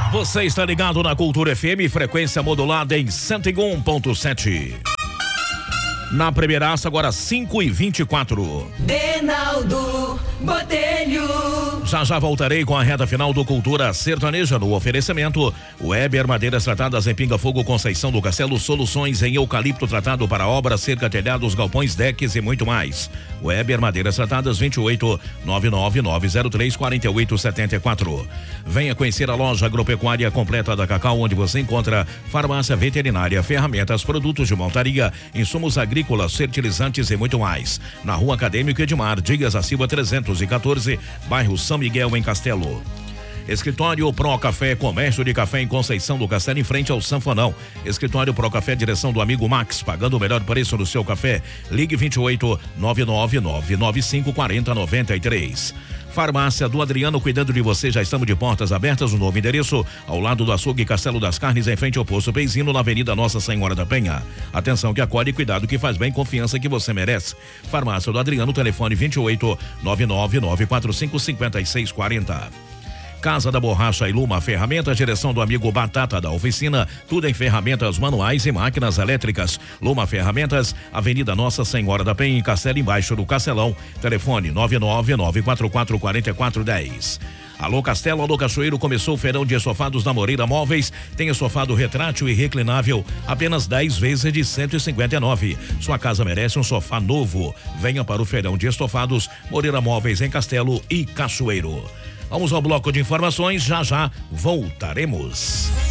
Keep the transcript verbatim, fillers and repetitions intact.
Você está ligado na Cultura F M, frequência modulada em cento e um ponto sete. Na Primeiraça, agora cinco e vinte e quatro. Denaldo Botelho. Já já voltarei com a reta final do Cultura Sertaneja no oferecimento Weber Madeiras Tratadas em Pinga Fogo, Conceição do Castelo, soluções em eucalipto tratado para obras, cerca, telhados, galpões, decks e muito mais. Weber Madeiras Tratadas, vinte e oito, nove nove nove zero três, quatro oito sete quatro. Venha conhecer a loja agropecuária completa da Cacau, onde você encontra farmácia veterinária, ferramentas, produtos de montaria, insumos agrícolas, fertilizantes e muito mais. Na Rua Acadêmico Edmar Dias da Silva trezentos e quatorze, bairro São Miguel, em Castelo. Escritório Pro Café, comércio de café em Conceição do Castelo, em frente ao Sanfonão. Escritório Pro Café, direção do amigo Max, pagando o melhor preço do seu café. Ligue vinte e oito, nove nove nove nove cinco quatro zero nove três. Farmácia do Adriano, cuidando de você, já estamos de portas abertas, no novo endereço, ao lado do açougue Castelo das Carnes, em frente ao Poço Peizino, na Avenida Nossa Senhora da Penha. Atenção que acolhe, cuidado que faz bem, confiança que você merece. Farmácia do Adriano, telefone vinte e oito, nove nove nove quatro cinco cinco seis quatro zero. Casa da Borracha e Luma Ferramentas, direção do amigo Batata da Oficina, tudo em ferramentas manuais e máquinas elétricas. Luma Ferramentas, Avenida Nossa Senhora da Penha, em Castelo, embaixo do Castelão. Telefone nove nove nove quatro quatro quatro quatro um zero. Alô Castelo, alô Cachoeiro, começou o feirão de estofados da Moreira Móveis. Tem estofado retrátil e reclinável, apenas dez vezes de cento e cinquenta e nove. Sua casa merece um sofá novo. Venha para o feirão de estofados Moreira Móveis, em Castelo e Cachoeiro. Vamos ao bloco de informações, já já voltaremos.